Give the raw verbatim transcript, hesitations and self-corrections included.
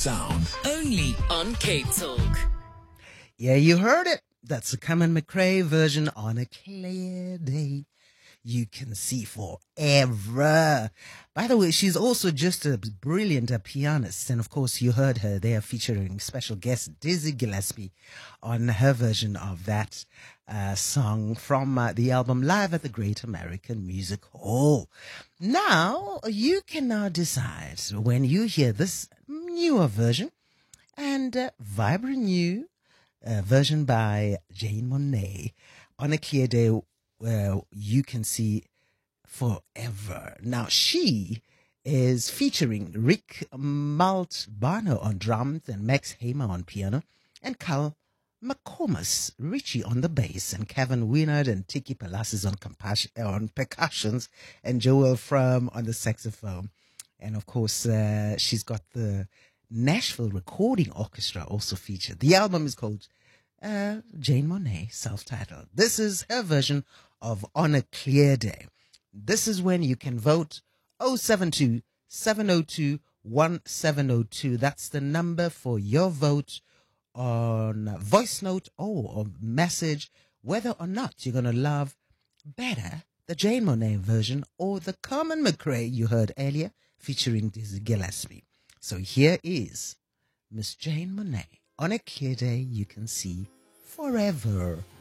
sound. Only on Cape Talk. Yeah, you heard it. That's the Cameron McRae version on a clear day. You can see forever. By the way, she's also just a brilliant uh, pianist. And of course, you heard her there featuring special guest Dizzy Gillespie on her version of that uh, song from uh, the album Live at the Great American Music Hall. Now, you can now decide when you hear this newer version and uh, vibrant new uh, version by Jane Monet on a clear day where you can see forever. Now, she is featuring Rick Maltbano on drums and Max Hamer on piano and Carl McComas Ritchie on the bass and Kevin Winard and Tiki Palacios on, compas- on percussions and Joel Frum on the saxophone. And of course, uh, she's got the Nashville Recording Orchestra also featured. The album is called uh, Jane Monet, self-titled. This is her version of On a Clear Day. This is when you can vote oh seven two, seven oh two, one seven oh two. That's the number for your vote on voice note or, or message, whether or not you're going to love better the Jane Monet version or the Carmen McRae you heard earlier featuring Dizzy Gillespie. So here is Miss Jane Monet. On a clear day, you can see forever.